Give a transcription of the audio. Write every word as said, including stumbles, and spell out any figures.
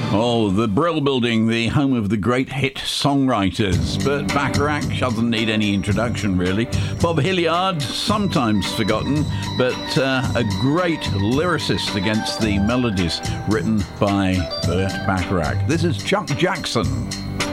Oh, the Brill Building, the home of the great hit songwriters. Burt Bacharach doesn't need any introduction, really. Bob Hilliard, sometimes forgotten, but uh, a great lyricist against the melodies written by Burt Bacharach. This is Chuck Jackson.